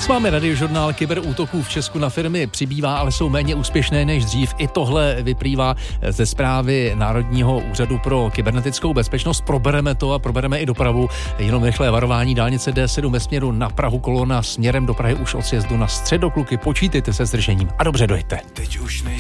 Dnes máme radiožurnál kyberútoků v Česku na firmy přibývá, ale jsou méně úspěšné než dřív. I tohle vyplývá ze zprávy Národního úřadu pro kybernetickou bezpečnost. Probereme to a probereme i dopravu. Jenom rychlé varování: dálnice D7 ve směru na Prahu, kolona směrem do Prahy už od sjezdu na Středokluky. Počítejte se zdržením a dobře dojďte.